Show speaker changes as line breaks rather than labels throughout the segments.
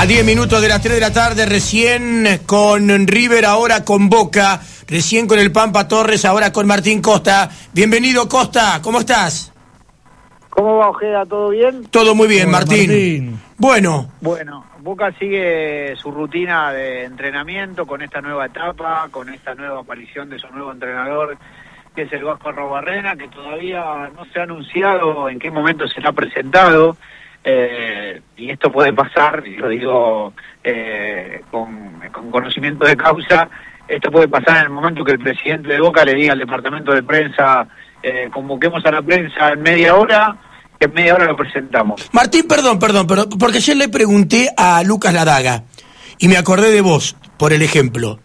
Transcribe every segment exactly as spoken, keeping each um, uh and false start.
A diez minutos de las tres de la tarde, recién con River, ahora con Boca, recién con el Pampa Torres, ahora con Martín Costa. Bienvenido, Costa, ¿cómo estás?
¿Cómo va, Ojeda? ¿Todo bien?
Todo muy bien,
Hola,
Martín.
Martín.
Bueno.
Bueno, Boca sigue su rutina de entrenamiento con esta nueva etapa, con esta nueva aparición de su nuevo entrenador, que es el Vasco Arrobarrena, que todavía no se ha anunciado en qué momento será presentado. Eh, y esto puede pasar, y lo digo eh, con, con conocimiento de causa, esto puede pasar en el momento que el presidente de Boca le diga al departamento de prensa, eh, convoquemos a la prensa en media hora, que en media hora lo presentamos.
Martín, perdón, perdón, perdón, porque ayer le pregunté a Lucas Ladaga, y me acordé de vos, por el ejemplo.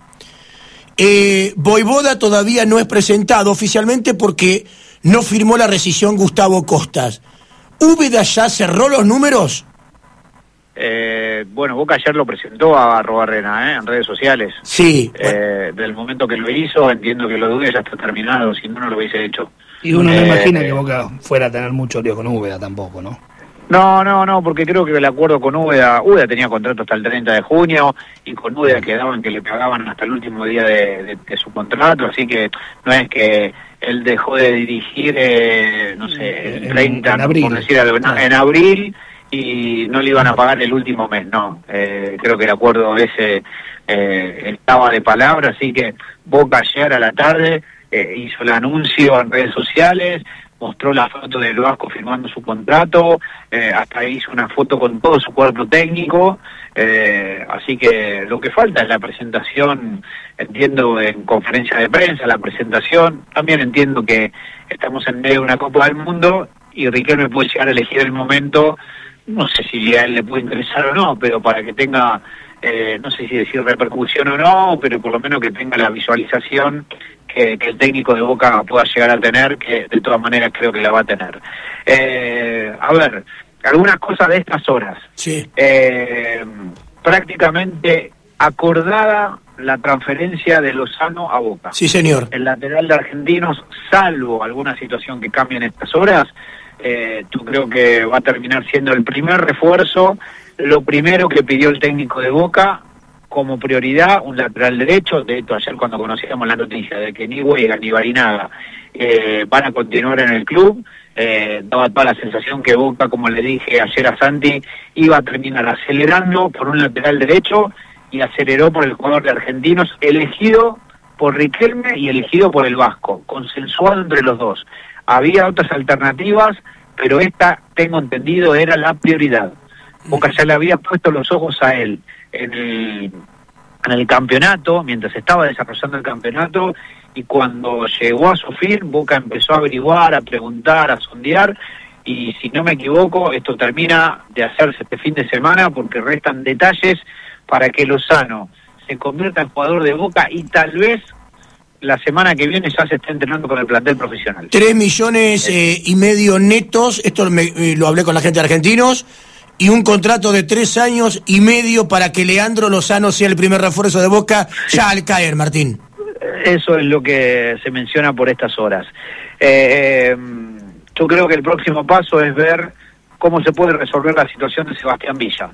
Eh, Voivoda todavía no es presentado oficialmente porque no firmó la rescisión Gustavo Costas. ¿Úbeda ya cerró los números?
Eh, bueno, Boca ayer lo presentó a Arrobarrena, ¿eh? En redes sociales.
Sí.
Eh, del momento que lo hizo, entiendo que lo dude, ya está terminado, si no, no lo hubiese hecho.
Y uno
eh,
no imagina que Boca fuera a tener mucho lío con Úbeda tampoco, ¿no?
No, no, no, porque creo que el acuerdo con Úbeda, Úbeda tenía contrato hasta el treinta de junio, y con Úbeda quedaban que le pagaban hasta el último día de, de, de su contrato, así que no es que él dejó de dirigir, eh, no sé, el treinta,
en, en abril.
por decir algo, no, en abril, y no le iban a pagar el último mes, no. Eh, creo que el acuerdo ese eh, estaba de palabra, así que Boca ayer a la tarde eh, hizo el anuncio en redes sociales, mostró la foto del Vasco firmando su contrato, eh, hasta hizo una foto con todo su cuerpo técnico, eh, así que lo que falta es la presentación, entiendo, en conferencia de prensa, la presentación. También entiendo que estamos en medio de una Copa del Mundo y Riquelme puede llegar a elegir el momento, no sé si a él le puede interesar o no, pero para que tenga, eh, no sé si decir repercusión o no, pero por lo menos que tenga la visualización Que, que el técnico de Boca pueda llegar a tener, que de todas maneras creo que la va a tener. Eh, a ver, algunas cosas de estas horas.
Sí.
Eh, prácticamente acordada la transferencia de Lozano a Boca.
Sí, señor.
El lateral de Argentinos, salvo alguna situación que cambie en estas horas, eh, yo creo que va a terminar siendo el primer refuerzo, lo primero que pidió el técnico de Boca, como prioridad, un lateral derecho. De hecho, ayer cuando conocíamos la noticia de que ni Huega ni Barinaga eh, van a continuar en el club, eh, daba toda la sensación que Boca, como le dije ayer a Santi, iba a terminar acelerando por un lateral derecho y aceleró por el jugador de Argentinos, elegido por Riquelme y elegido por el Vasco, consensuado entre los dos. Había otras alternativas, pero esta, tengo entendido, era la prioridad. Boca ya le había puesto los ojos a él en el, en el campeonato, mientras estaba desarrollando el campeonato, y cuando llegó a su fin, Boca empezó a averiguar, a preguntar, a sondear, y si no me equivoco, esto termina de hacerse este fin de semana, porque restan detalles para que Lozano se convierta en jugador de Boca, y tal vez la semana que viene ya se esté entrenando con el plantel profesional.
Tres millones eh, y medio netos, esto me, eh, lo hablé con la gente de Argentinos, y un contrato de tres años y medio para que Leandro Lozano sea el primer refuerzo de Boca ya al caer, Martín.
Eso es lo que se menciona por estas horas. Eh, yo creo que el próximo paso es ver cómo se puede resolver la situación de Sebastián Villa.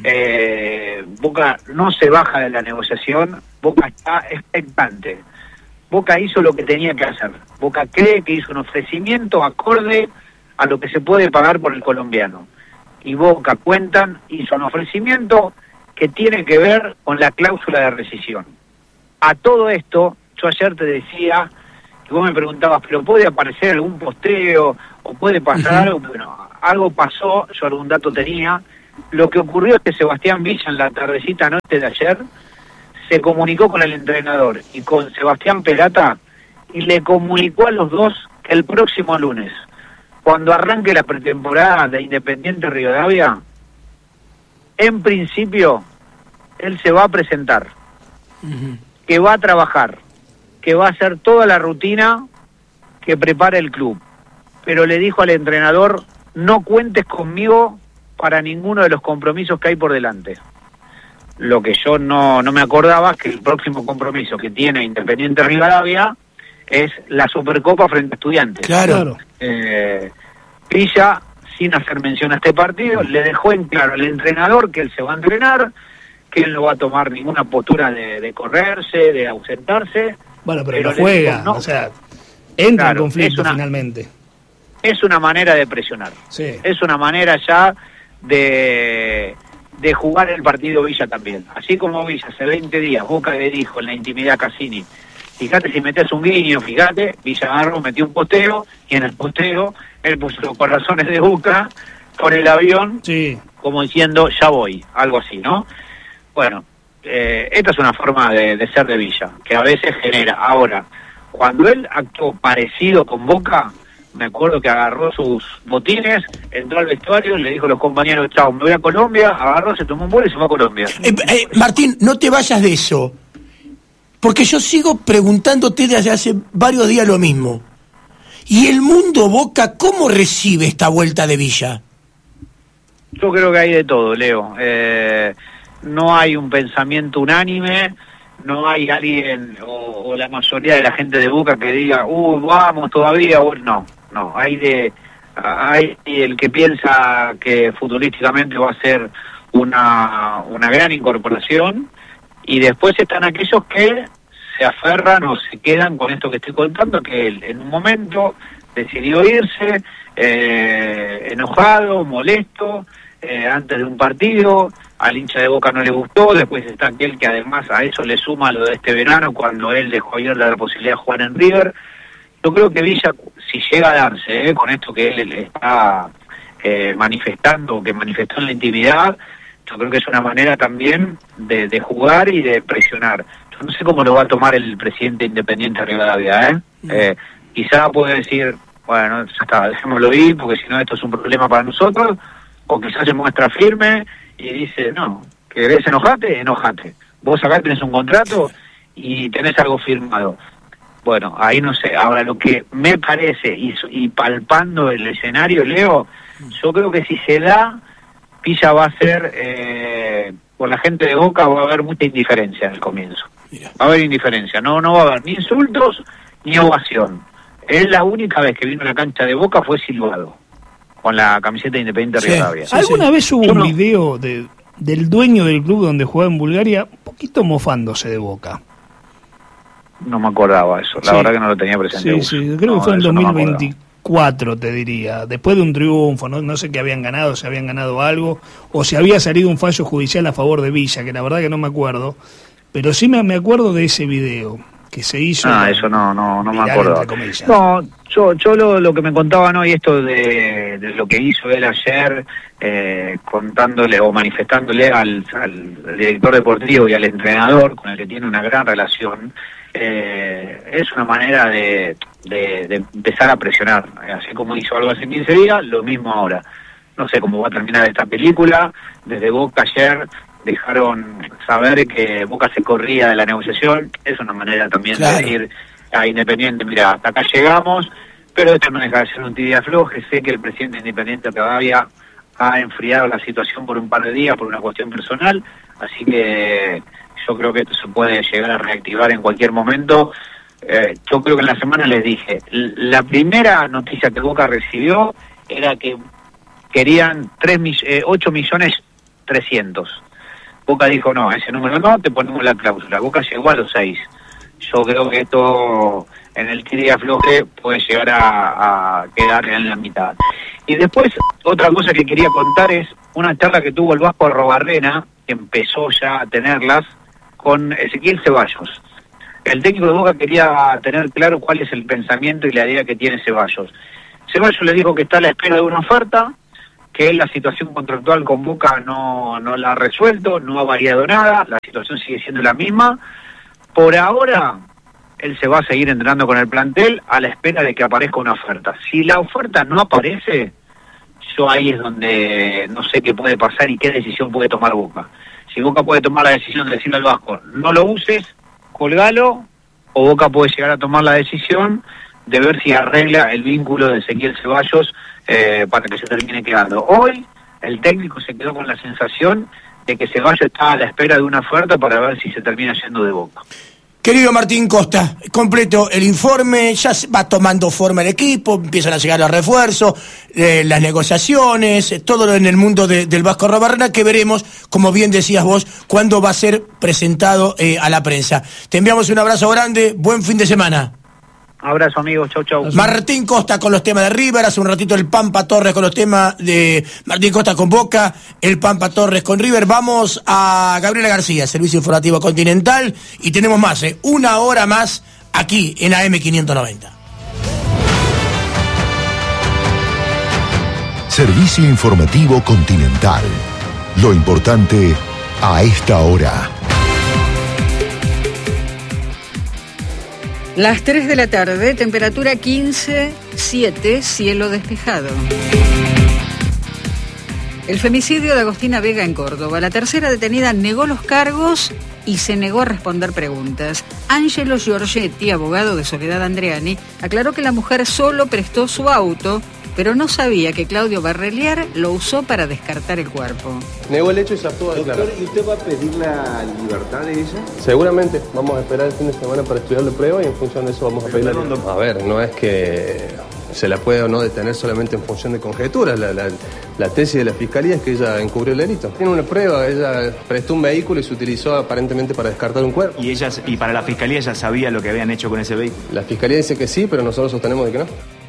Eh, Boca no se baja de la negociación, Boca está expectante. Boca hizo lo que tenía que hacer. Boca cree que hizo un ofrecimiento acorde a lo que se puede pagar por el colombiano. Y Boca, cuentan, hizo un ofrecimiento que tiene que ver con la cláusula de rescisión. A todo esto, yo ayer te decía, que vos me preguntabas, ¿pero puede aparecer algún posteo o puede pasar uh-huh. algo? Bueno, algo pasó, yo algún dato tenía. Lo que ocurrió es que Sebastián Villa, en la tardecita noche de ayer, se comunicó con el entrenador y con Sebastián Perata y le comunicó a los dos que el próximo lunes, cuando arranque la pretemporada de Independiente Rivadavia, en principio, él se va a presentar, uh-huh. que va a trabajar, que va a hacer toda la rutina que prepara el club. Pero le dijo al entrenador, no cuentes conmigo para ninguno de los compromisos que hay por delante. Lo que yo no, no me acordaba es que el próximo compromiso que tiene Independiente Rivadavia es la Supercopa frente a Estudiantes.
Claro.
Eh, Villa, sin hacer mención a este partido, le dejó en claro al entrenador que él se va a entrenar, que él no va a tomar ninguna postura de, de correrse, de ausentarse.
Bueno, pero,
pero
no juega,
dijo, no.
o sea, entra
Claro,
en conflicto
es una,
finalmente.
Es una manera de presionar.
Sí.
Es una manera ya de, de jugar el partido Villa también. Así como Villa hace veinte días, Boca le dijo en la intimidad a Cassini, fíjate si metes un guiño, fíjate, Villa agarró, metió un posteo, y en el posteo él puso los corazones de Boca con el avión,
sí,
como diciendo, ya voy, algo así, ¿no? Bueno, eh, esta es una forma de, de ser de Villa, que a veces genera. Ahora, cuando él actuó parecido con Boca, me acuerdo que agarró sus botines, entró al vestuario, le dijo a los compañeros, chao, me voy a Colombia, agarró, se tomó un vuelo y se fue a Colombia.
Eh, eh, Martín, no te vayas de eso, porque yo sigo preguntándote desde hace varios días lo mismo. ¿Y el mundo Boca cómo recibe esta vuelta de Villa?
Yo creo que hay de todo, Leo. Eh, no hay un pensamiento unánime, no hay alguien o, o la mayoría de la gente de Boca que diga, uy, vamos todavía, o, no, no, hay de hay el que piensa que futbolísticamente va a ser una, una gran incorporación, y después están aquellos que se aferran o se quedan con esto que estoy contando, que él en un momento decidió irse, eh, enojado, molesto, eh, antes de un partido, al hincha de Boca no le gustó, después está aquel que además a eso le suma lo de este verano, cuando él dejó ayer la posibilidad de jugar en River. Yo creo que Villa, si llega a darse, eh, con esto que él está eh, manifestando, que manifestó en la intimidad, yo creo que es una manera también de, de jugar y de presionar. Yo no sé cómo lo va a tomar el presidente Independiente Rivadavia, ¿eh? Mm. eh quizá puede decir, bueno, ya está, dejémoslo ir, porque si no esto es un problema para nosotros, o quizás se muestra firme y dice, no, ¿querés enojarte? Enojate. Vos acá tenés un contrato y tenés algo firmado. Bueno, ahí no sé. Ahora, lo que me parece, y, y palpando el escenario, Leo, yo creo que si se da, Villa va a ser, eh, con la gente de Boca va a haber mucha indiferencia en el comienzo. Va a haber indiferencia, no, no va a haber ni insultos ni ovación. Es la única vez que vino a la cancha de Boca fue silbado, con la camiseta de Independiente
sí,
Rivadavia.
sí, ¿Alguna sí. vez hubo
Yo
un
no...
video de, del dueño del club donde jugaba en Bulgaria, un poquito mofándose de Boca?
No me acordaba eso, la sí. verdad que no lo tenía presente.
Sí, sí, creo no, que fue en dos mil veinticuatro, no te diría, después de un triunfo, no, no sé qué habían ganado, si habían ganado algo, o si había salido un fallo judicial a favor de Villa, que la verdad que no me acuerdo, pero sí me, me acuerdo de ese video que se hizo.
Ah, eso no, no, no me acuerdo. No, yo, yo lo, lo que me contaban hoy, esto de, de lo que hizo él ayer, eh, contándole o manifestándole al, al director deportivo y al entrenador, con el que tiene una gran relación, eh, es una manera de, de, de empezar a presionar. Así como hizo algo hace quince días, lo mismo ahora. No sé cómo va a terminar esta película. Desde Boca ayer dejaron saber que Boca se corría de la negociación. Es una manera también claro. de decir a Independiente, mira, hasta acá llegamos, pero esto no deja de ser un tibia afloje. Sé que el presidente Independiente todavía ha enfriado la situación por un par de días por una cuestión personal, así que yo creo que esto se puede llegar a reactivar en cualquier momento. Eh, yo creo que en la semana les dije, la primera noticia que Boca recibió era que querían tres, eh, ocho millones trescientos. Boca dijo, no, ese número no, te ponemos la cláusula. Boca llegó a los seis. Yo creo que esto en el tira y afloje puede llegar a, a quedar en la mitad. Y después, otra cosa que quería contar es una charla que tuvo el Vasco Arrobarrena, que empezó ya a tenerlas, con Ezequiel Ceballos. El técnico de Boca quería tener claro cuál es el pensamiento y la idea que tiene Ceballos. Ceballos le dijo que está a la espera de una oferta, que él la situación contractual con Boca no, no la ha resuelto, no ha variado nada, la situación sigue siendo la misma. Por ahora, él se va a seguir entrenando con el plantel a la espera de que aparezca una oferta. Si la oferta no aparece, yo ahí es donde no sé qué puede pasar y qué decisión puede tomar Boca. Si Boca puede tomar la decisión de decirle al Vasco, no lo uses, colgalo, o Boca puede llegar a tomar la decisión de ver si arregla el vínculo de Ezequiel Ceballos eh, para que se termine quedando. Hoy el técnico se quedó con la sensación de que Ceballos está a la espera de una oferta para ver si se termina yendo de Boca.
Querido Martín Costa, completo el informe, ya va tomando forma el equipo, empiezan a llegar los refuerzos, eh, las negociaciones, eh, todo lo en el mundo de, del Vasco Arruabarrena, que veremos, como bien decías vos, cuándo va a ser presentado eh, a la prensa. Te enviamos un abrazo grande, buen fin de semana.
Abrazo, amigos, chau, chau.
Martín Costa con los temas de River, hace un ratito el Pampa Torres con los temas de Martín Costa con Boca, el Pampa Torres con River. Vamos a Gabriela García, Servicio Informativo Continental, y tenemos más, ¿eh? una hora más aquí en A M quinientos noventa.
Servicio Informativo Continental. Lo importante a esta hora.
Las tres de la tarde, temperatura quince, siete, cielo despejado. El femicidio de Agostina Vega en Córdoba. La tercera detenida negó los cargos y se negó a responder preguntas. Angelo Giorgetti, abogado de Soledad Andreani, aclaró que la mujer solo prestó su auto, pero no sabía que Claudio Barrelier lo usó para descartar el cuerpo.
Negó el hecho y se actuó a declarar.
Doctor, ¿y usted va a pedir la libertad de ella?
Seguramente. Vamos a esperar el fin de semana para estudiar la prueba y en función de eso vamos a pedir la libertad. A ver, no es que se la puede o no detener solamente en función de conjeturas. La, la, la tesis de la Fiscalía es que ella encubrió el delito. Tiene una prueba, ella prestó un vehículo y se utilizó aparentemente para descartar un cuerpo.
¿Y, ella, y para la Fiscalía ella sabía lo que habían hecho con ese vehículo?
La Fiscalía dice que sí, pero nosotros sostenemos de que no.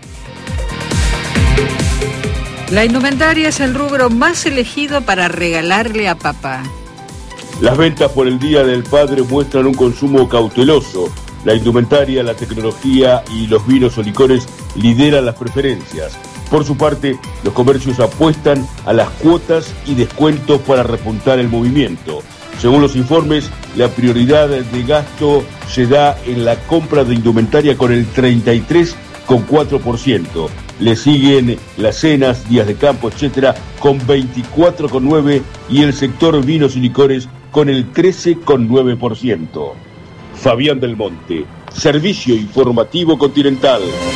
La indumentaria es el rubro más elegido para regalarle a papá.
Las ventas por el Día del Padre muestran un consumo cauteloso. La indumentaria, la tecnología y los vinos o licores lideran las preferencias. Por su parte, los comercios apuestan a las cuotas y descuentos para repuntar el movimiento. Según los informes, la prioridad de gasto se da en la compra de indumentaria con el treinta y tres coma cuatro por ciento. Le siguen las cenas, días de campo, etcétera, con veinticuatro coma nueve por ciento y el sector vinos y licores con el trece coma nueve por ciento. Fabián del Monte, Servicio Informativo Continental.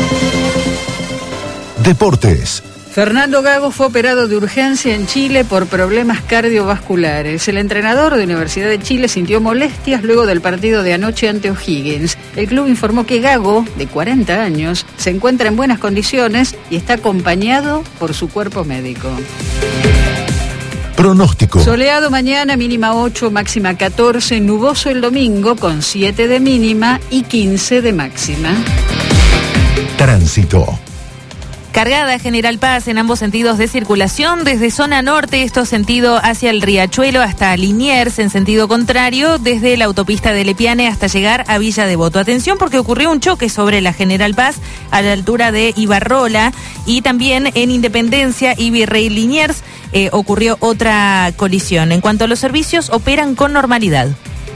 Deportes.
Fernando Gago fue operado de urgencia en Chile por problemas cardiovasculares. El entrenador de Universidad de Chile sintió molestias luego del partido de anoche ante O'Higgins. El club informó que Gago, de cuarenta años, se encuentra en buenas condiciones y está acompañado por su cuerpo médico.
Pronóstico.
Soleado mañana, mínima ocho, máxima catorce, nuboso el domingo con siete de mínima y quince de máxima.
Tránsito.
Cargada General Paz en ambos sentidos de circulación, desde zona norte, esto sentido hacia el Riachuelo hasta Liniers, en sentido contrario, desde la autopista de Lepiane hasta llegar a Villa Devoto. Atención porque ocurrió un choque sobre la General Paz a la altura de Ibarrola y también en Independencia y Virrey Liniers eh, ocurrió otra colisión. En cuanto a los servicios, operan con normalidad.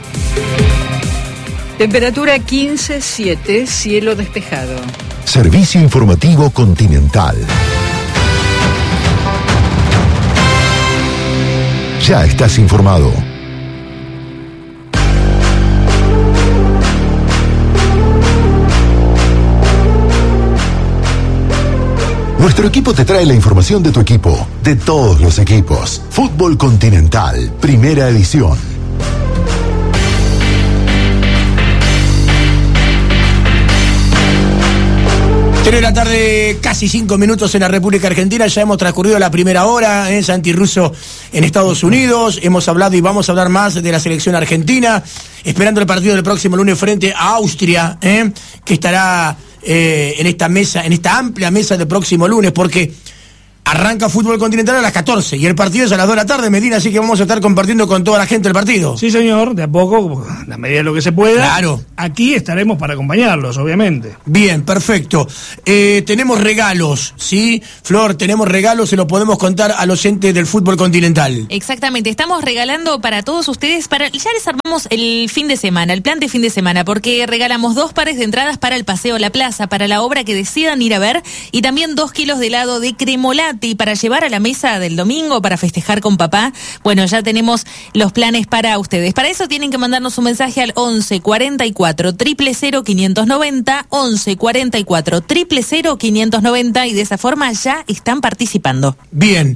Temperatura quince, siete, cielo despejado.
Servicio Informativo Continental. Ya estás informado. Nuestro equipo te trae la información de tu equipo, de todos los equipos. Fútbol Continental, primera edición.
Tres de la tarde, casi cinco minutos en la República Argentina. Ya hemos transcurrido la primera hora en Santi Russo en Estados Unidos. Hemos hablado y vamos a hablar más de la selección argentina, esperando el partido del próximo lunes frente a Austria, ¿eh? que estará eh, en esta mesa, en esta amplia mesa del próximo lunes, porque arranca Fútbol Continental a las catorce y el partido es a las dos de la tarde, Medina, así que vamos a estar compartiendo con toda la gente el partido.
Sí, señor, de a poco, a la medida de lo que se pueda.
Claro.
Aquí estaremos para acompañarlos, obviamente.
Bien, perfecto. Eh, tenemos regalos, ¿sí? Flor, tenemos regalos, se lo podemos contar a los entes del Fútbol Continental.
Exactamente, estamos regalando para todos ustedes, para ya les armamos el fin de semana, el plan de fin de semana, porque regalamos dos pares de entradas para el Paseo La Plaza, para la obra que decidan ir a ver, y también dos kilos de helado de cremolado chocolate para llevar a la mesa del domingo para festejar con papá. Bueno, ya tenemos los planes para ustedes. Para eso tienen que mandarnos un mensaje al once cuarenta y cuatro, cero cero cero, quinientos noventa, once cuarenta y cuatro, cero cero cero, quinientos noventa, y de esa forma ya están participando.
Bien,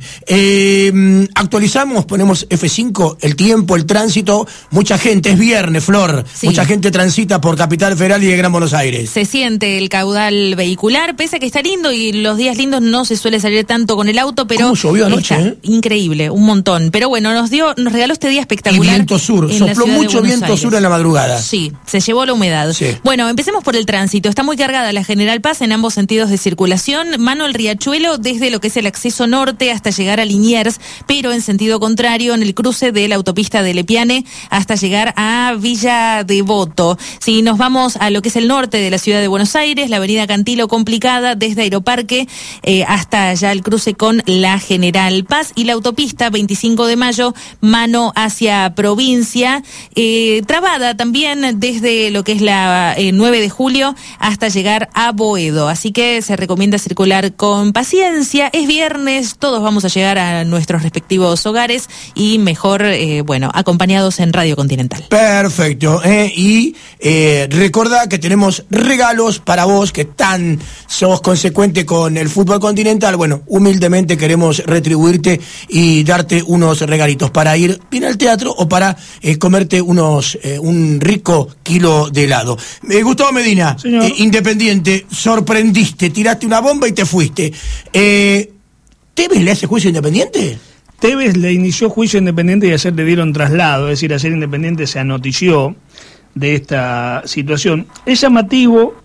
eh, actualizamos, ponemos F cinco, el tiempo, el tránsito, mucha gente, es viernes, Flor,
sí.
Mucha gente transita por Capital Federal y de Gran Buenos Aires.
Se siente el caudal vehicular, pese a que está lindo y los días lindos no se suele salir tanto con el auto, pero
¿cómo llovió anoche?
Está
eh?
increíble, un montón. Pero bueno, nos dio, nos regaló este día espectacular.
Y viento sur, sopló mucho viento
Aires.
sur en la madrugada.
Sí, se llevó la humedad.
Sí.
Bueno, empecemos por el tránsito. Está muy cargada la General Paz en ambos sentidos de circulación. Mano al Riachuelo desde lo que es el acceso norte hasta llegar a Liniers, pero en sentido contrario en el cruce de la autopista de Lepiane hasta llegar a Villa Devoto. Si nos vamos a lo que es el norte de la ciudad de Buenos Aires, la avenida Cantilo complicada desde Aeroparque eh, hasta ya el cruce con la General Paz, y la autopista veinticinco de mayo, mano hacia provincia, eh, trabada también desde lo que es la eh, nueve de julio hasta llegar a Boedo. Así que se recomienda circular con paciencia. Es viernes, todos vamos a llegar a nuestros respectivos hogares y mejor, eh, bueno, acompañados en Radio Continental.
Perfecto, eh, y eh, recordá que tenemos regalos para vos que tan sos consecuente con el fútbol continental. Bueno, humildemente queremos retribuirte y darte unos regalitos para ir bien al teatro o para eh, comerte unos eh, un rico kilo de helado. Eh, Gustavo Medina, eh, Independiente, sorprendiste, tiraste una bomba y te fuiste. Eh, ¿Tevez le hace juicio Independiente?
Tevez le inició juicio Independiente y ayer le dieron traslado, es decir, ayer Independiente se anotició de esta situación. Es llamativo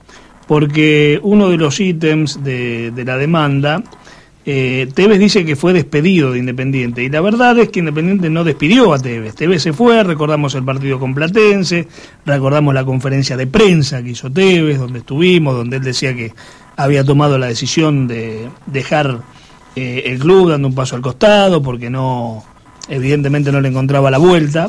porque uno de los ítems de, de la demanda, eh, Tevez dice que fue despedido de Independiente, y la verdad es que Independiente no despidió a Tevez. Tevez se fue, recordamos el partido con Platense, recordamos la conferencia de prensa que hizo Tevez, donde estuvimos, donde él decía que había tomado la decisión de dejar eh, el club dando un paso al costado, porque no, evidentemente no le encontraba la vuelta,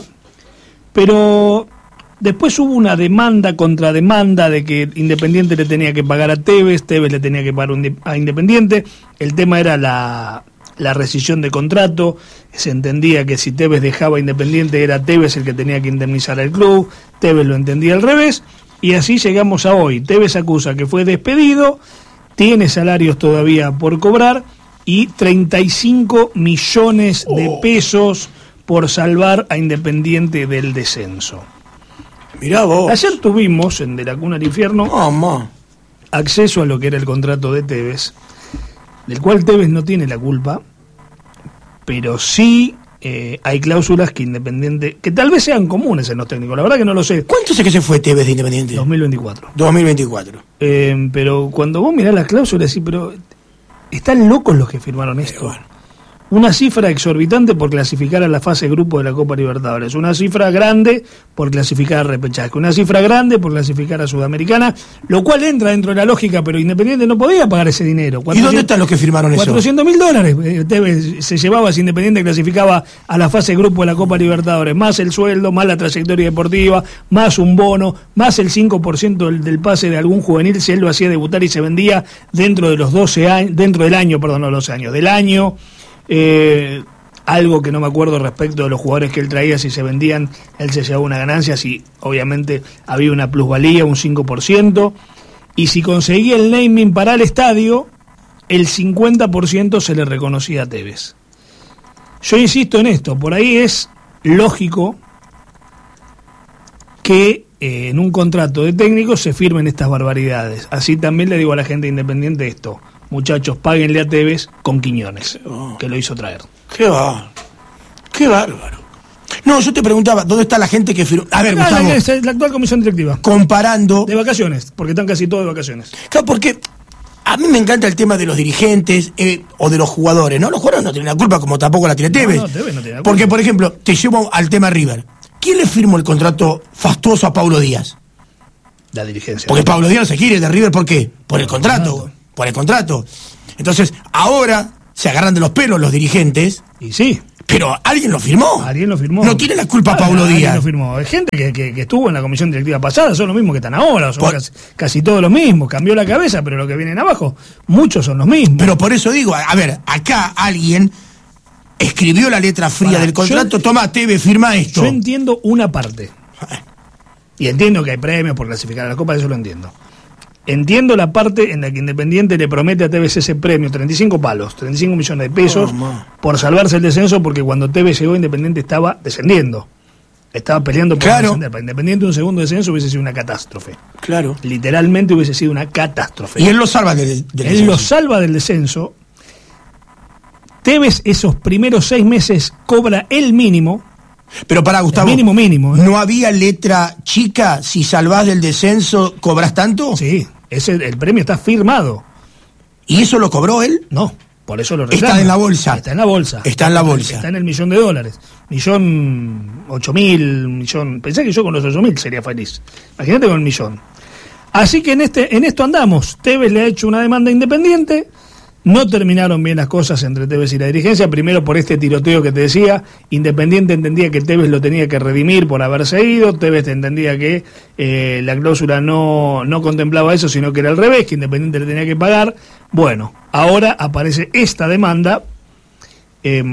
pero después hubo una demanda contra demanda de que Independiente le tenía que pagar a Tevez, Tevez le tenía que pagar a Independiente. El tema era la, la rescisión de contrato. Se entendía que si Tevez dejaba Independiente era Tevez el que tenía que indemnizar al club, Tevez lo entendía al revés, y así llegamos a hoy. Tevez acusa que fue despedido, tiene salarios todavía por cobrar y treinta y cinco millones de pesos por salvar a Independiente del descenso.
Mirá vos.
Ayer tuvimos en De la Cuna al Infierno
oh,
acceso a lo que era el contrato de Tevez, del cual Tevez no tiene la culpa, pero sí eh, hay cláusulas que Independiente, que tal vez sean comunes en los técnicos, la verdad que no lo sé.
¿Cuánto sé que se fue Tevez de Independiente?
dos mil veinticuatro.
dos mil veinticuatro.
Eh, pero cuando vos mirás las cláusulas, sí, pero están locos los que firmaron esto. Bueno. Una cifra exorbitante por clasificar a la fase grupo de la Copa Libertadores, una cifra grande por clasificar a repechaje, una cifra grande por clasificar a Sudamericana, lo cual entra dentro de la lógica, pero Independiente no podía pagar ese dinero.
¿Y dónde están los que firmaron eso?
cuatrocientos mil dólares Tevez se llevaba si Independiente clasificaba a la fase grupo de la Copa Libertadores, más el sueldo, más la trayectoria deportiva, más un bono, más el cinco por ciento del, del pase de algún juvenil si él lo hacía debutar y se vendía dentro de los doce años, dentro del año, perdón, no doce años, del año. Eh, algo que no me acuerdo respecto de los jugadores que él traía, si se vendían, él se llevaba una ganancia, si obviamente había una plusvalía, un cinco por ciento, y si conseguía el naming para el estadio, el cincuenta por ciento se le reconocía a Tevez. Yo insisto en esto, por ahí es lógico que eh, en un contrato de técnico se firmen estas barbaridades. Así también le digo a la gente Independiente esto: muchachos, páguenle a Tevez con Quiñones, oh, que lo hizo traer.
Qué bárbaro. Qué bárbaro. No, yo te preguntaba, ¿dónde está la gente que firmó? A ver,
ah,
Gustavo.
La, la actual comisión directiva.
Comparando.
De vacaciones, porque están casi todos de vacaciones.
Claro, porque a mí me encanta el tema de los dirigentes eh, o de los jugadores, ¿no? Los jugadores no tienen la culpa, como tampoco la tiene Tevez.
No, no, Tevez no tiene la culpa.
Porque, por ejemplo, te llevo al tema River. ¿Quién le firmó el contrato fastuoso a Paulo Díaz?
La dirigencia.
Porque Paulo Díaz no se quiere de River, ¿por qué? Por el contrato. Por el contrato. Entonces, ahora se agarran de los pelos los dirigentes.
Y sí.
Pero alguien lo firmó.
Alguien lo firmó.
No tiene la culpa
ah,
Paulo
alguien
Díaz.
Lo firmó. Hay gente que, que, que estuvo en la comisión directiva pasada, son los mismos que están ahora, son por... casi, casi todos los mismos. Cambió la cabeza, pero los que vienen abajo, muchos son los mismos.
Pero por eso digo, a ver, acá alguien escribió la letra fría Para, del contrato, yo, toma, Tevez, firma esto.
Yo entiendo una parte. Y entiendo que hay premios por clasificar a la Copa, eso lo entiendo. Entiendo la parte en la que Independiente le promete a Tevez ese premio, treinta y cinco palos, treinta y cinco millones de pesos, oh, por salvarse el descenso, porque cuando Tevez llegó, Independiente estaba descendiendo. Estaba peleando por
claro.
descender. Para Independiente un segundo descenso hubiese sido una catástrofe.
Claro.
Literalmente hubiese sido una catástrofe.
Y él lo salva del, del
descenso. Él lo salva del descenso. Tevez esos primeros seis meses cobra el mínimo.
Pero para Gustavo,
el mínimo mínimo. ¿eh?
¿No había letra chica? Si salvás del descenso, ¿cobras tanto?
Sí, ese, el premio está firmado.
¿Y eso lo cobró él?
No, por eso lo reclama.
Está en la bolsa.
Está en la bolsa.
Está en la bolsa.
Está en el millón de dólares. Millón, ocho mil, millón. Pensé que yo con los ocho mil sería feliz. Imagínate con el millón. Así que en este, en esto andamos. Tevez le ha hecho una demanda Independiente. No terminaron bien las cosas entre Tevez y la dirigencia, primero por este tiroteo que te decía. Independiente entendía que Tevez lo tenía que redimir por haberse ido, Tevez entendía que eh, la cláusula no, no contemplaba eso, sino que era al revés, que Independiente le tenía que pagar. Bueno, ahora aparece esta demanda. Eh,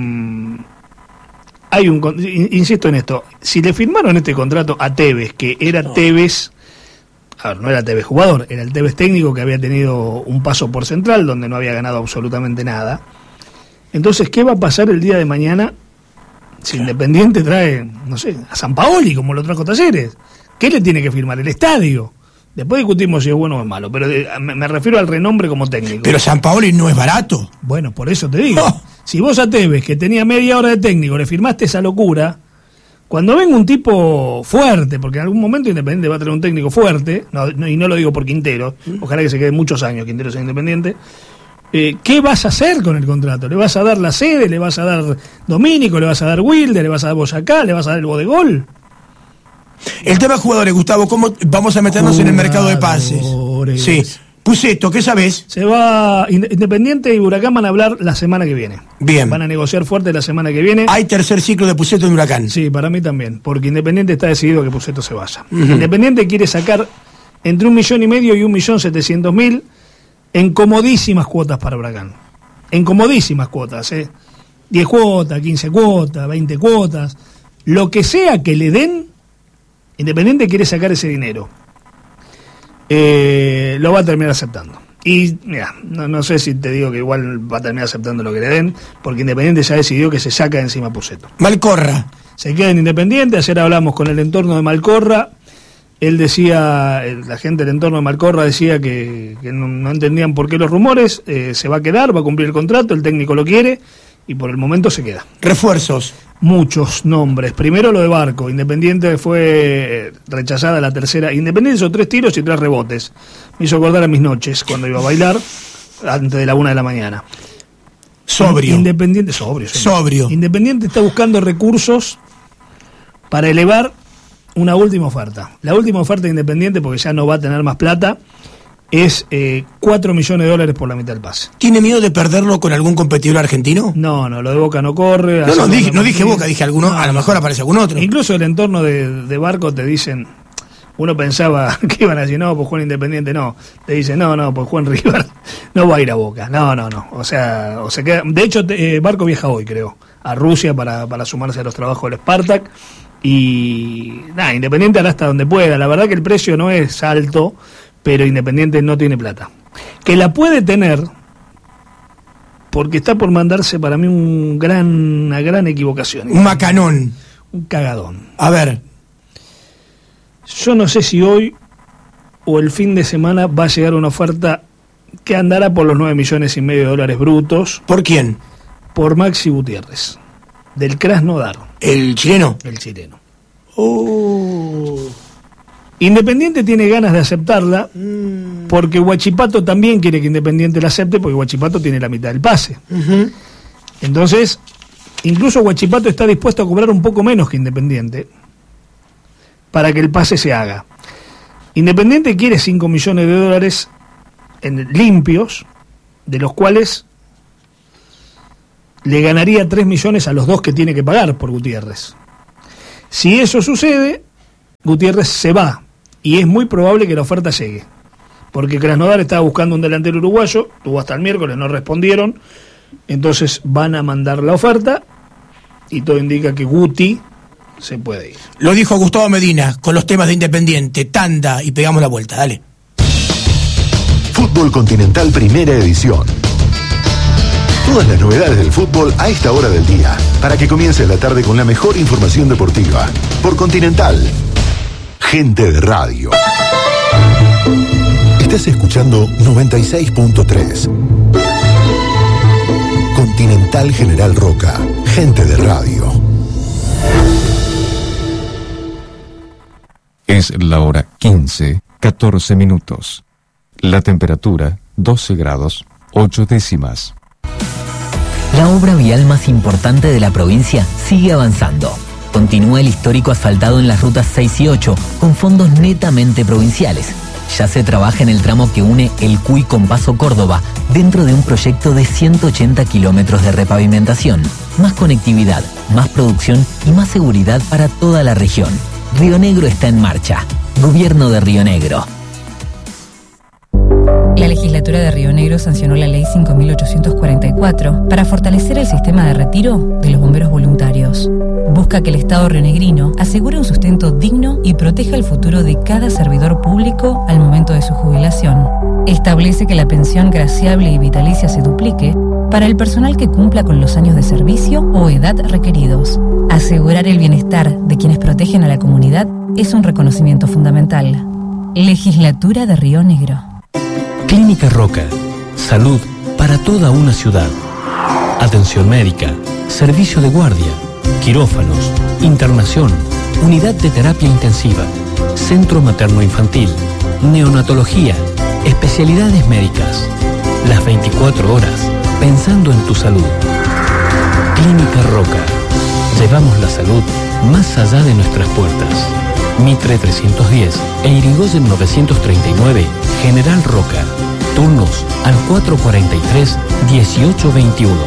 hay un, insisto en esto, si le firmaron este contrato a Tevez, que era no. Tevez... A ver, no era Tevez jugador, era el Tevez técnico que había tenido un paso por Central donde no había ganado absolutamente nada. Entonces, ¿qué va a pasar el día de mañana si Independiente trae, no sé, a Sampaoli como lo trajo Talleres? ¿Qué le tiene que firmar? El estadio. Después discutimos si es bueno o es malo, pero me, me refiero al renombre como técnico.
Pero Sampaoli no es barato.
Bueno, por eso te digo. Oh. Si vos a Tevez, que tenía media hora de técnico, le firmaste esa locura... Cuando venga un tipo fuerte, porque en algún momento Independiente va a tener un técnico fuerte, no, no, y no lo digo por Quintero, ojalá que se quede muchos años Quintero sea Independiente, eh, ¿qué vas a hacer con el contrato? ¿Le vas a dar la sede? ¿Le vas a dar Domínico? ¿Le vas a dar Wilder? ¿Le vas a dar Boyacá? ¿Le vas a dar el Bodegol?
El tema de jugadores, Gustavo, ¿cómo vamos a meternos jugadores. en el mercado de pases? Sí. Puceto, ¿qué sabés?
Se va Independiente y Huracán van a hablar la semana que viene.
Bien.
Van a negociar fuerte la semana que viene.
¿Hay tercer ciclo de Puceto en Huracán?
Sí, para mí también, porque Independiente está decidido que Puceto se vaya. Uh-huh. Independiente quiere sacar entre un millón y medio y un millón setecientos mil en comodísimas cuotas para Huracán. En comodísimas cuotas, ¿eh? diez cuotas, quince cuotas, veinte cuotas. Lo que sea que le den, Independiente quiere sacar ese dinero. Eh, lo va a terminar aceptando. Y mira, no, no sé si te digo que igual va a terminar aceptando lo que le den, porque Independiente ya decidió que se saca de encima Puceto.
Malcorra.
Se queda en Independiente. Ayer hablamos con el entorno de Malcorra. Él decía, la gente del entorno de Malcorra decía que, que no, no entendían por qué los rumores. Eh, se va a quedar, va a cumplir el contrato, el técnico lo quiere y por el momento se queda.
Refuerzos.
Muchos nombres. Primero lo de Barco. Independiente fue rechazada la tercera. Independiente hizo tres tiros y tres rebotes. Me hizo acordar a mis noches cuando iba a bailar antes de la una de la mañana.
Sobrio.
Independiente, sobrio. Sí.
Sobrio.
Independiente está buscando recursos para elevar una última oferta. La última oferta de Independiente, porque ya no va a tener más plata, es eh, cuatro millones de dólares por la mitad del pase.
¿Tiene miedo de perderlo con algún competidor argentino?
No, no, lo de Boca no corre.
No, no, dije, no dije Boca, dije alguno, no, a lo mejor aparece algún otro.
Incluso el entorno de, de Barco te dicen, uno pensaba que iban a decir, no, pues Juan Independiente no. Te dicen, no, no, pues Juan River no va a ir a Boca. No, no, no. O sea, o se queda. De hecho, eh, Barco viaja hoy, creo, a Rusia para, para sumarse a los trabajos del Spartak. Y nada, Independiente hará hasta donde pueda. La verdad que el precio no es alto, pero Independiente no tiene plata. Que la puede tener, porque está por mandarse para mí un gran, una gran equivocación.
Un macanón.
Un cagadón.
A ver.
Yo no sé si hoy o el fin de semana va a llegar una oferta que andará por los nueve millones y medio de dólares brutos.
¿Por quién?
Por Maxi Gutiérrez, del Krasnodar.
¿El chileno?
El chileno.
Oh.
Independiente tiene ganas de aceptarla porque Huachipato también quiere que Independiente la acepte porque Huachipato tiene la mitad del pase. Uh-huh. Entonces, incluso Huachipato está dispuesto a cobrar un poco menos que Independiente para que el pase se haga. Independiente quiere cinco millones de dólares en limpios, de los cuales le ganaría tres millones a los dos que tiene que pagar por Gutiérrez. Si eso sucede, Gutiérrez se va, y es muy probable que la oferta llegue, porque Krasnodar estaba buscando un delantero uruguayo, tuvo hasta el miércoles, no respondieron, entonces van a mandar la oferta, y todo indica que Guti se puede ir.
Lo dijo Gustavo Medina con los temas de Independiente, tanda, y pegamos la vuelta, dale.
Fútbol Continental Primera Edición. Todas las novedades del fútbol a esta hora del día, para que comience la tarde con la mejor información deportiva. Por Continental, gente de radio. Estás escuchando noventa y seis punto tres. Continental General Roca, gente de radio.
Es la hora quince, catorce minutos. La temperatura, doce grados, ocho décimas.
La obra vial más importante de la provincia sigue avanzando. Continúa el histórico asfaltado en las rutas seis y ocho, con fondos netamente provinciales. Ya se trabaja en el tramo que une el Cuy con Paso Córdoba, dentro de un proyecto de ciento ochenta kilómetros de repavimentación. Más conectividad, más producción y más seguridad para toda la región. Río Negro está en marcha. Gobierno de Río Negro.
La legislatura de Río Negro sancionó la ley cinco mil ochocientos cuarenta y cuatro para fortalecer el sistema de retiro de los bomberos voluntarios. Busca que el Estado rionegrino asegure un sustento digno y proteja el futuro de cada servidor público al momento de su jubilación. Establece que la pensión graciable y vitalicia se duplique para el personal que cumpla con los años de servicio o edad requeridos. Asegurar el bienestar de quienes protegen a la comunidad es un reconocimiento fundamental. Legislatura de Río Negro.
Clínica Roca. Salud para toda una ciudad. Atención médica, servicio de guardia, quirófanos, internación, unidad de terapia intensiva, centro materno-infantil, neonatología, especialidades médicas. Las veinticuatro horas pensando en tu salud. Clínica Roca. Llevamos la salud más allá de nuestras puertas. Mitre trescientos diez e Irigoyen novecientos treinta y nueve, General Roca. Turnos al cuatro cuarenta y tres, dieciocho veintiuno.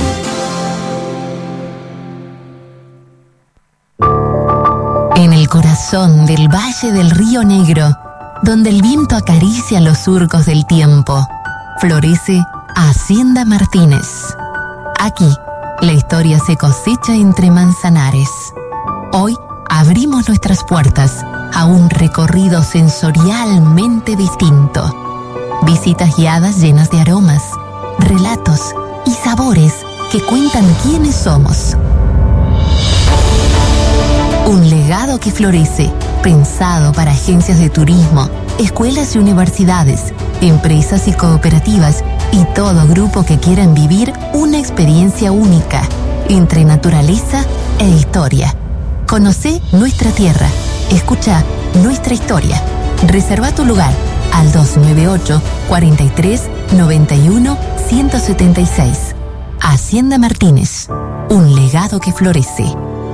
En el corazón del Valle del Río Negro, donde el viento acaricia los surcos del tiempo, florece Hacienda Martínez. Aquí, la historia se cosecha entre manzanares. Hoy abrimos nuestras puertas a un recorrido sensorialmente distinto. Visitas guiadas llenas de aromas, relatos y sabores que cuentan quiénes somos. Un legado que florece, pensado para agencias de turismo, escuelas y universidades, empresas y cooperativas y todo grupo que quieran vivir una experiencia única entre naturaleza e historia. Conocé nuestra tierra. Escucha nuestra historia. Reserva tu lugar al dos nueve ocho, cuarenta y tres, noventa y uno, ciento setenta y seis. Hacienda Martínez. Un legado que florece.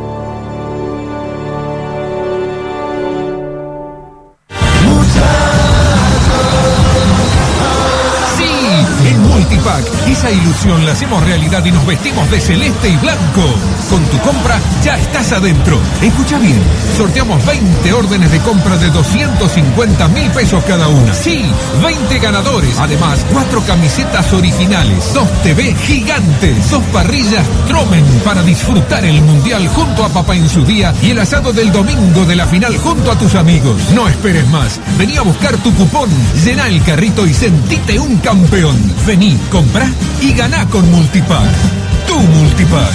Multipack, esa ilusión la hacemos realidad y nos vestimos de celeste y blanco. Con tu compra ya estás adentro. Escucha bien, sorteamos veinte órdenes de compra de doscientos cincuenta mil pesos cada una. Sí, veinte ganadores. Además, cuatro camisetas originales, dos T V gigantes, dos parrillas Tromen para disfrutar el mundial junto a papá en su día y el asado del domingo de la final junto a tus amigos. No esperes más. Vení a buscar tu cupón, llená el carrito y sentite un campeón. Vení, comprá y ganá con Multipack. Tu Multipack.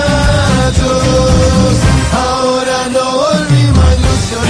Ahora no volvimos a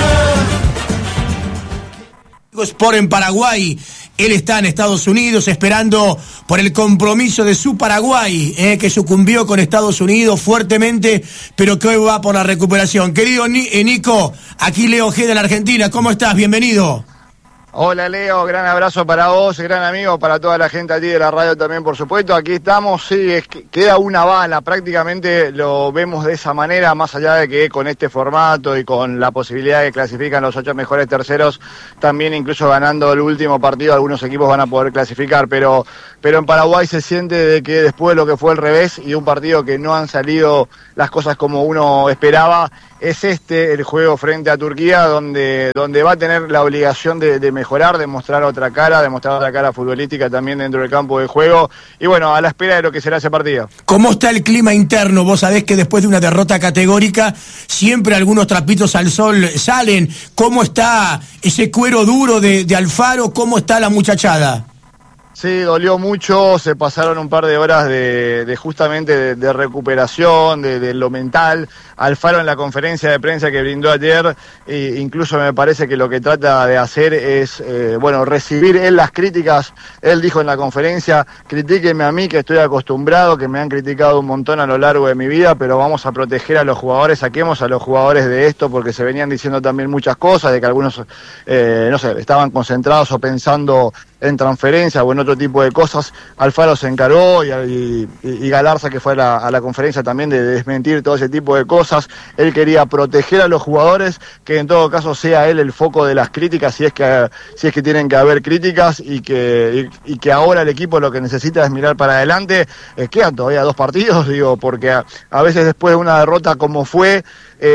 ilusionar. Sport en Paraguay. Él está en Estados Unidos esperando por el compromiso de su Paraguay, eh, que sucumbió con Estados Unidos fuertemente, pero que hoy va por la recuperación. Querido Nico, aquí Leo G de la Argentina. ¿Cómo estás? Bienvenido.
Hola Leo, gran abrazo para vos, gran amigo, para toda la gente allí de la radio también, por supuesto. Aquí estamos, sí, es que queda una bala, prácticamente lo vemos de esa manera, más allá de que con este formato y con la posibilidad de que clasifican los ocho mejores terceros, también incluso ganando el último partido algunos equipos van a poder clasificar, pero, pero en Paraguay se siente de que después de lo que fue el revés y un partido que no han salido las cosas como uno esperaba, es este el juego frente a Turquía, donde, donde va a tener la obligación de, de mejorar, de mostrar otra cara, de mostrar otra cara futbolística también dentro del campo de juego, y bueno, a la espera de lo que será ese partido.
¿Cómo está el clima interno? Vos sabés que después de una derrota categórica, siempre algunos trapitos al sol salen. ¿Cómo está ese cuero duro de, de Alfaro? ¿Cómo está la muchachada?
Sí, dolió mucho, se pasaron un par de horas de, de justamente de, de recuperación, de, de lo mental. Alfaro en la conferencia de prensa que brindó ayer, e incluso me parece que lo que trata de hacer es, eh, bueno, recibir él las críticas. Él dijo en la conferencia, critíquenme a mí que estoy acostumbrado, que me han criticado un montón a lo largo de mi vida, pero vamos a proteger a los jugadores, saquemos a los jugadores de esto, porque se venían diciendo también muchas cosas, de que algunos, eh, no sé, estaban concentrados o pensando en transferencia o en otro tipo de cosas. Alfaro se encargó y, y, y Galarza, que fue a la, a la conferencia también, de desmentir todo ese tipo de cosas. Él quería proteger a los jugadores, que en todo caso sea él el foco de las críticas, si es que, si es que tienen que haber críticas, y que, y, y que ahora el equipo lo que necesita es mirar para adelante. Eh, quedan todavía dos partidos, digo, porque a, a veces después de una derrota como fue,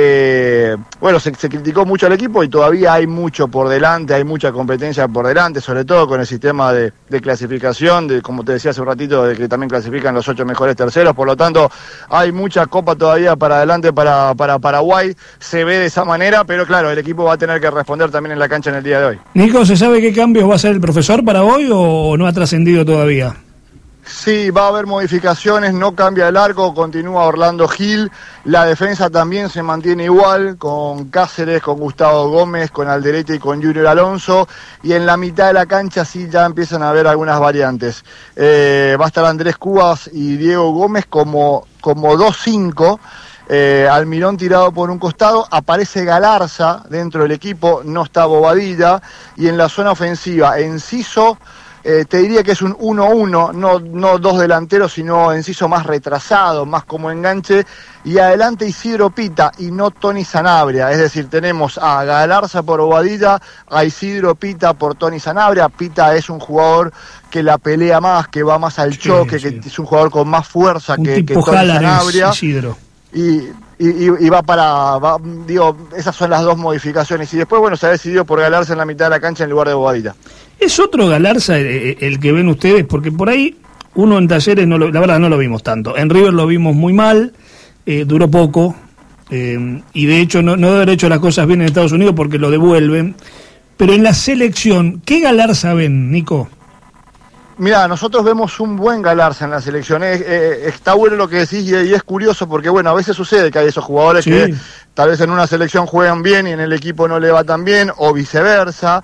Eh, bueno, se, se criticó mucho al equipo y todavía hay mucho por delante, hay mucha competencia por delante, sobre todo con el sistema de, de clasificación, de, como te decía hace un ratito, de que también clasifican los ocho mejores terceros, por lo tanto hay mucha copa todavía para adelante para, para Paraguay, se ve de esa manera, pero claro, el equipo va a tener que responder también en la cancha en el día de hoy.
Nico, ¿se sabe qué cambios va a hacer el profesor para hoy o no ha trascendido todavía?
Sí, va a haber modificaciones, no cambia el arco, continúa Orlando Gil, la defensa también se mantiene igual, con Cáceres, con Gustavo Gómez, con Alderete y con Junior Alonso, y en la mitad de la cancha sí ya empiezan a haber algunas variantes. Eh, va a estar Andrés Cubas y Diego Gómez como, como dos cinco, eh, Almirón tirado por un costado, aparece Galarza dentro del equipo, no está Bobadilla, y en la zona ofensiva, Enciso. Eh, te diría que es un uno uno, no, no dos delanteros, sino Enciso más retrasado, más como enganche, y adelante Isidro Pita y no Tony Sanabria, es decir, tenemos a Galarza por Bobadilla, a Isidro Pita por Tony Sanabria. Pita es un jugador que la pelea más, que va más al sí, choque, sí. que es un jugador con más fuerza un que, que Tony Sanabria. Isidro. Y, y, y va para, va, digo, esas son las dos modificaciones, y después, bueno, se ha decidido por Galarza en la mitad de la cancha en lugar de Bobadilla.
¿Es otro Galarza el, el que ven ustedes? Porque por ahí uno en Talleres, no lo, la verdad no lo vimos tanto. En River lo vimos muy mal, eh, duró poco, eh, y de hecho no, no debe haber hecho las cosas bien en Estados Unidos porque lo devuelven. Pero en la selección, ¿qué Galarza ven, Nico?
Mirá, nosotros vemos un buen Galarza en la selección. Eh, eh, está bueno lo que decís y, y es curioso porque, bueno, a veces sucede que hay esos jugadores sí. que tal vez en una selección juegan bien y en el equipo no le va tan bien, o viceversa,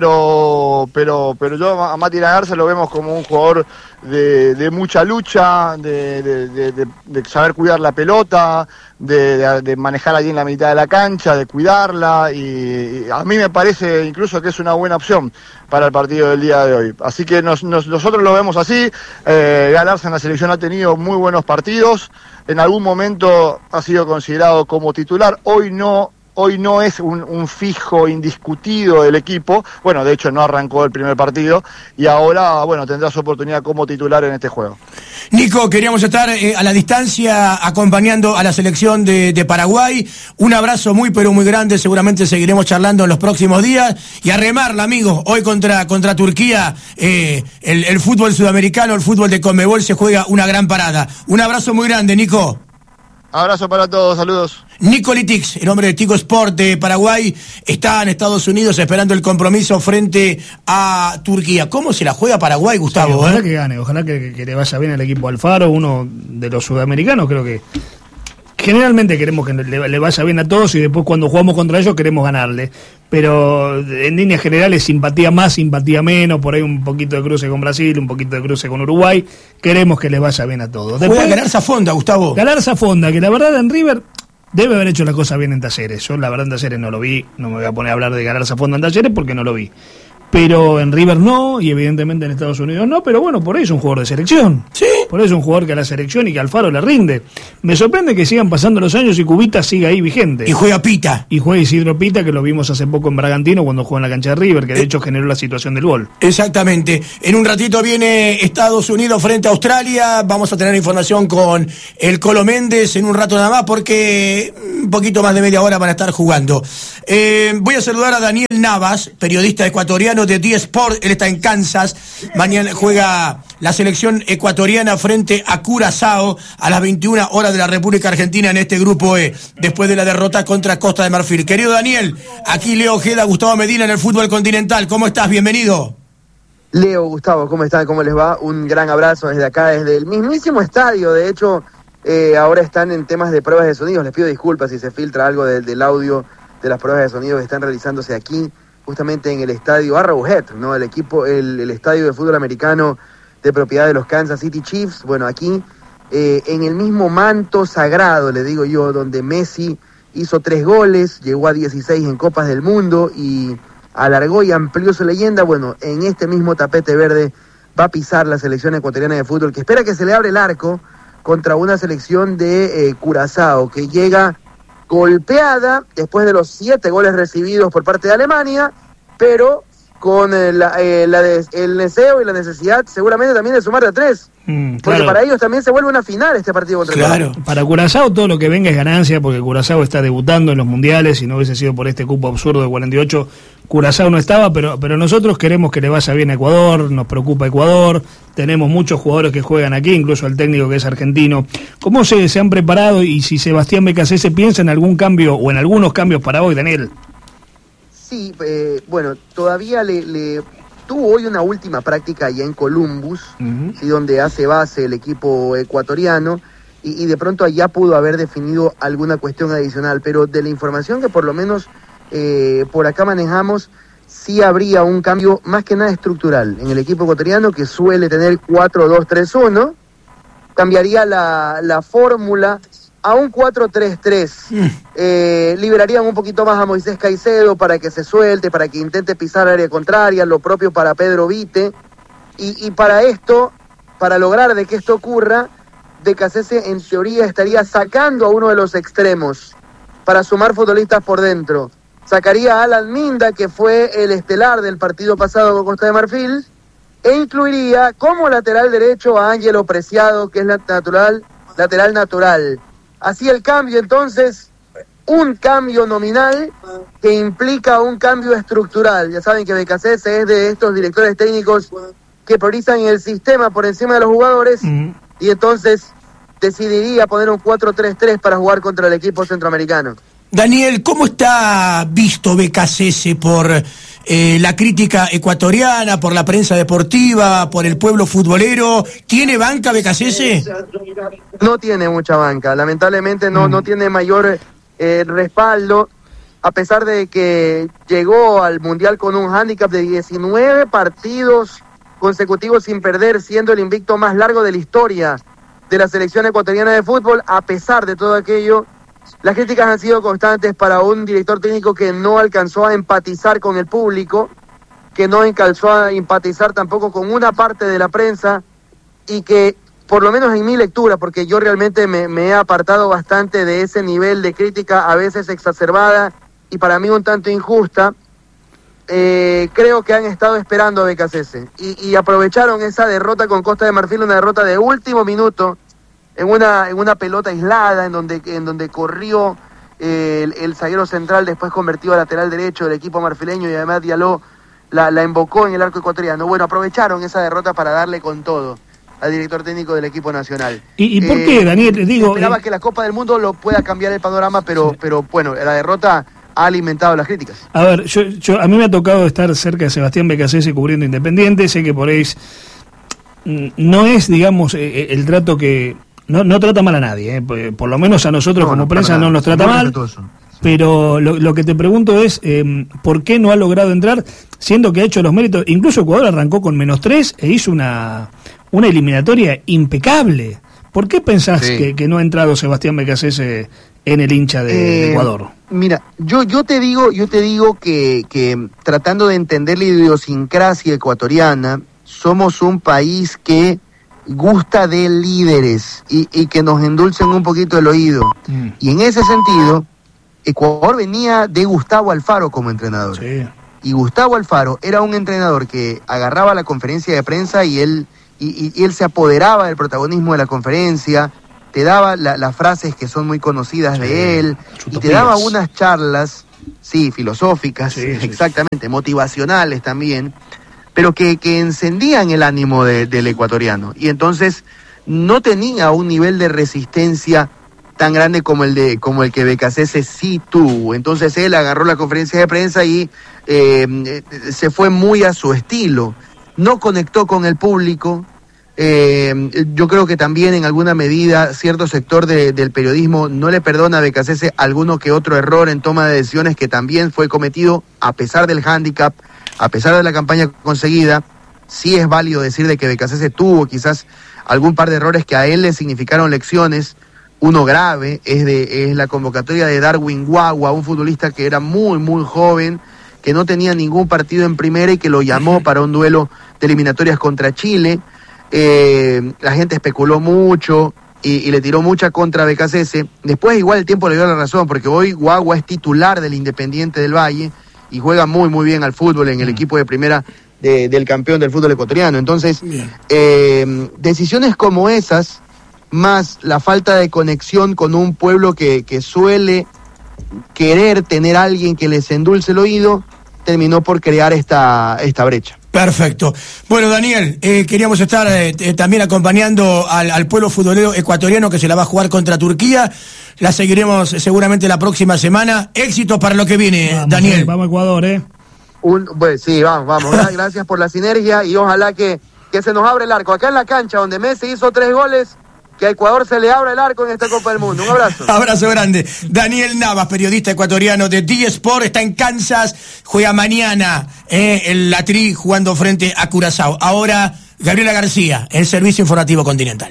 pero pero pero yo a Mati Galarza lo vemos como un jugador de, de mucha lucha, de, de, de, de, de saber cuidar la pelota, de, de, de manejar allí en la mitad de la cancha, de cuidarla, y, y a mí me parece incluso que es una buena opción para el partido del día de hoy. Así que nos, nos, nosotros lo vemos así. eh, Galarza en la selección ha tenido muy buenos partidos, en algún momento ha sido considerado como titular, hoy no, hoy no es un, un fijo indiscutido del equipo, bueno, de hecho no arrancó el primer partido, y ahora, bueno, tendrá su oportunidad como titular en este juego.
Nico, queríamos estar eh, a la distancia acompañando a la selección de, de Paraguay. Un abrazo muy pero muy grande, seguramente seguiremos charlando en los próximos días, y a remarla, amigos, hoy contra, contra Turquía, eh, el, el fútbol sudamericano, el fútbol de Conmebol se juega una gran parada. Un abrazo muy grande, Nico.
Abrazo para todos, saludos.
Nico Litix, el hombre de Tico Sport de Paraguay, está en Estados Unidos esperando el compromiso frente a Turquía. ¿Cómo se la juega Paraguay, Gustavo?
Sí, ojalá
eh?
que gane, ojalá que, que le vaya bien al equipo Alfaro, uno de los sudamericanos, creo que generalmente queremos que le, le vaya bien a todos y después cuando jugamos contra ellos queremos ganarle. Pero en líneas generales, simpatía más, simpatía menos, por ahí un poquito de cruce con Brasil, un poquito de cruce con Uruguay, queremos que les vaya bien a todos.
Después Juega Galarza Fonda, Gustavo.
Galarza Fonda, que la verdad en River debe haber hecho las cosas bien en Talleres. Yo la verdad en Talleres no lo vi, no me voy a poner a hablar de Galarza Fonda en Talleres porque no lo vi. pero en River no, y evidentemente en Estados Unidos no, pero bueno, por ahí es un jugador de selección.
Sí.
Por ahí es un jugador que a la selección y que Alfaro le rinde. Me sorprende que sigan pasando los años y Cubita siga ahí vigente.
Y juega Pita.
Y juega Isidro Pita, que lo vimos hace poco en Bragantino cuando jugó en la cancha de River, que de hecho generó la situación del gol.
Exactamente. En un ratito viene Estados Unidos frente a Australia. Vamos a tener información con el Colo Méndez en un rato nada más, porque un poquito más de media hora van a estar jugando. Eh, voy a saludar a Daniel Navas, periodista ecuatoriano de D Sport. Él está en Kansas. Mañana juega la selección ecuatoriana frente a Curazao a las veintiuna horas de la República Argentina en este grupo E, después de la derrota contra Costa de Marfil. Querido Daniel, aquí Leo Ojeda, Gustavo Medina en el fútbol continental. ¿Cómo estás? Bienvenido.
Leo, Gustavo, ¿cómo están? ¿Cómo les va? Un gran abrazo desde acá, desde el mismísimo estadio. De hecho, eh, ahora están en temas de pruebas de sonido. Les pido disculpas si se filtra algo del, del audio de las pruebas de sonido que están realizándose aquí, justamente en el estadio Arrowhead, ¿no? El equipo, el, el estadio de fútbol americano de propiedad de los Kansas City Chiefs. Bueno, aquí eh, en el mismo manto sagrado, le digo yo, donde Messi hizo tres goles, llegó a dieciséis en Copas del Mundo y alargó y amplió su leyenda. Bueno, en este mismo tapete verde va a pisar la selección ecuatoriana de fútbol, que espera que se le abra el arco contra una selección de eh, Curazao, que llega golpeada después de los siete goles recibidos por parte de Alemania, pero con eh, la, eh, la de, el deseo y la necesidad seguramente también de sumar a tres. Mm, claro. Porque para ellos también se vuelve una final este partido contra
Claro, Ecuador. Para Curazao todo lo que venga es ganancia, porque Curazao está debutando en los mundiales. Si no hubiese sido por este cupo absurdo de cuarenta y ocho, Curazao no estaba, pero, pero nosotros queremos que le vaya bien a Ecuador, nos preocupa Ecuador, tenemos muchos jugadores que juegan aquí, incluso el técnico que es argentino. ¿Cómo se, se han preparado y si Sebastián Becasese piensa en algún cambio o en algunos cambios para hoy, Daniel?
Sí, eh, bueno, todavía le, le tuvo hoy una última práctica allá en Columbus, uh-huh. ¿sí? Donde hace base el equipo ecuatoriano, y, y de pronto allá pudo haber definido alguna cuestión adicional, pero de la información que por lo menos eh, por acá manejamos, sí habría un cambio más que nada estructural en el equipo ecuatoriano, que suele tener cuatro dos tres uno, cambiaría la, la fórmula a un cuatro tres tres. Mm. Eh, liberarían un poquito más a Moisés Caicedo para que se suelte, para que intente pisar área contraria, lo propio para Pedro Vite. Y, y para esto, para lograr de que esto ocurra, Becasese en teoría estaría sacando a uno de los extremos para sumar futbolistas por dentro. Sacaría a Alan Minda, que fue el estelar del partido pasado con Costa de Marfil, e incluiría como lateral derecho a Ángelo Preciado, que es la natural, lateral natural. Así el cambio, entonces, un cambio nominal que implica un cambio estructural. Ya saben que Becasese es de estos directores técnicos que priorizan el sistema por encima de los jugadores, mm. y entonces decidiría poner un cuatro tres tres para jugar contra el equipo centroamericano.
Daniel, ¿cómo está visto Becasese por eh, la crítica ecuatoriana, por la prensa deportiva, por el pueblo futbolero? ¿Tiene banca Becasese?
No tiene mucha banca, lamentablemente no, mm. no tiene mayor eh, respaldo, a pesar de que llegó al Mundial con un hándicap de diecinueve partidos consecutivos sin perder, siendo el invicto más largo de la historia de la selección ecuatoriana de fútbol. A pesar de todo aquello, las críticas han sido constantes para un director técnico que no alcanzó a empatizar con el público, que no alcanzó a empatizar tampoco con una parte de la prensa, y que, por lo menos en mi lectura, porque yo realmente me, me he apartado bastante de ese nivel de crítica, a veces exacerbada y para mí un tanto injusta, eh, creo que han estado esperando a Becasese y, y aprovecharon esa derrota con Costa de Marfil, una derrota de último minuto, en una, en una pelota aislada, en donde, en donde corrió eh, el, el zaguero central, después convertido a lateral derecho del equipo marfileño, y además Diallo la, la embocó en el arco ecuatoriano. Bueno, aprovecharon esa derrota para darle con todo al director técnico del equipo nacional.
¿Y, y por eh, qué, Daniel? Digo,
esperaba
eh...
que la Copa del Mundo lo pueda cambiar el panorama, pero, sí. pero bueno, la derrota ha alimentado las críticas.
A ver, yo, yo a mí me ha tocado estar cerca de Sebastián Becasese cubriendo Independiente, sé que por ahí es, no es, digamos, eh, el trato que... No, no trata mal a nadie, eh. por lo menos a nosotros no, como no, prensa no nos trata mal, respetuoso. Pero lo, lo que te pregunto es, eh, ¿por qué no ha logrado entrar, siendo que ha hecho los méritos? Incluso Ecuador arrancó con menos tres e hizo una, una eliminatoria impecable. ¿Por qué pensás sí. que, que no ha entrado Sebastián Becasese en el hincha de,
Eh,
de Ecuador.
Mira, yo, yo te digo, yo te digo que, que tratando de entender la idiosincrasia ecuatoriana, somos un país que gusta de líderes y, y que nos endulcen un poquito el oído. Mm. Y en ese sentido, Ecuador venía de Gustavo Alfaro como entrenador.
Sí.
Y Gustavo Alfaro era un entrenador que agarraba la conferencia de prensa y él, y, y, y él se apoderaba del protagonismo de la conferencia, te daba la, las frases que son muy conocidas sí, de él, y te daba unas charlas, sí, filosóficas, sí, sí, exactamente, sí. motivacionales también, pero que, que encendían el ánimo de, del ecuatoriano. Y entonces no tenía un nivel de resistencia tan grande como el de como el que Becasese sí tuvo. Entonces él agarró la conferencia de prensa y eh, se fue muy a su estilo. No conectó con el público. Eh, yo creo que también en alguna medida cierto sector de, del periodismo no le perdona a Becasese alguno que otro error en toma de decisiones que también fue cometido a pesar del hándicap, a pesar de la campaña conseguida. Sí es válido decir de que Becasese tuvo quizás algún par de errores que a él le significaron lecciones. Uno grave es, de, es la convocatoria de Darwin Guagua, un futbolista que era muy, muy joven, que no tenía ningún partido en primera y que lo llamó para un duelo de eliminatorias contra Chile. Eh, la gente especuló mucho y, y le tiró mucha contra Becasese. Después igual el tiempo le dio la razón, porque hoy Guagua es titular del Independiente del Valle y juega muy, muy bien al fútbol en el equipo de primera de, del campeón del fútbol ecuatoriano. Entonces, eh, decisiones como esas, más la falta de conexión con un pueblo que, que suele querer tener a alguien que les endulce el oído, terminó por crear esta, esta brecha.
Perfecto. Bueno, Daniel, eh, queríamos estar eh, eh, también acompañando al, al pueblo futbolero ecuatoriano que se la va a jugar contra Turquía. La seguiremos eh, seguramente la próxima semana. Éxitos para lo que viene,
vamos,
Daniel.
Eh, vamos a Ecuador, ¿eh?
Un, pues, sí, vamos, vamos. Gracias por la sinergia y ojalá que, que se nos abra el arco. Acá en la cancha donde Messi hizo tres goles, que a Ecuador se le abra el arco en esta Copa del Mundo. Un abrazo.
Abrazo grande. Daniel Navas, periodista ecuatoriano de D-Sport, está en Kansas, juega mañana eh, el la Tri jugando frente a Curazao. Ahora, Gabriela García, el Servicio Informativo Continental.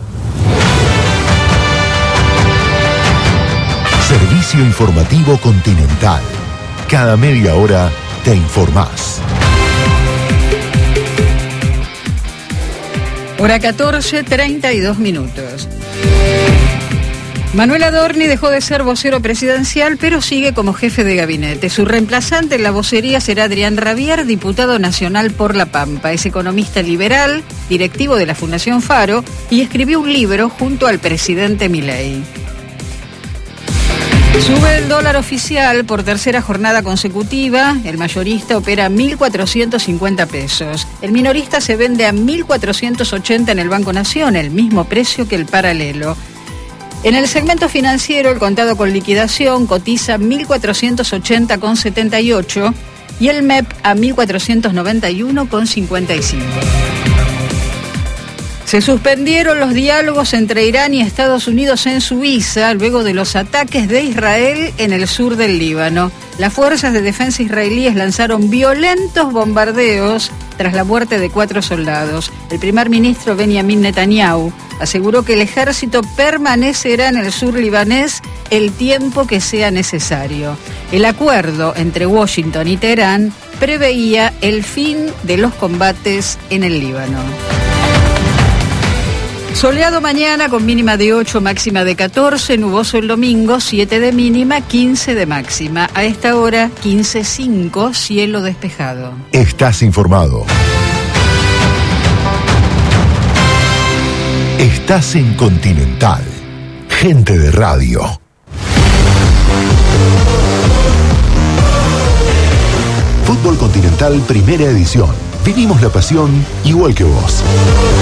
Servicio Informativo Continental. Cada media hora te informás.
Hora catorce, treinta y dos minutos. Manuel Adorni dejó de ser vocero presidencial, pero sigue como jefe de gabinete. Su reemplazante en la vocería será Adrián Rabier, diputado nacional por La Pampa. Es economista liberal, directivo de la Fundación Faro y escribió un libro junto al presidente Milei. Sube el dólar oficial por tercera jornada consecutiva. El mayorista opera a mil cuatrocientos cincuenta pesos. El minorista se vende a mil cuatrocientos ochenta en el Banco Nación, el mismo precio que el paralelo. En el segmento financiero, el contado con liquidación cotiza mil cuatrocientos ochenta con setenta y ocho y el M E P a mil cuatrocientos noventa y uno con cincuenta y cinco. Se suspendieron los diálogos entre Irán y Estados Unidos en Suiza luego de los ataques de Israel en el sur del Líbano. Las fuerzas de defensa israelíes lanzaron violentos bombardeos tras la muerte de cuatro soldados. El primer ministro Benjamin Netanyahu aseguró que el ejército permanecerá en el sur libanés el tiempo que sea necesario. El acuerdo entre Washington y Teherán preveía el fin de los combates en el Líbano. Soleado mañana con mínima de ocho, máxima de catorce, nuboso el domingo, siete de mínima, quince de máxima. A esta hora, quince cinco, cielo despejado.
Estás informado. Estás en Continental. Gente de radio. Fútbol Continental, primera edición. Vivimos la pasión igual que vos.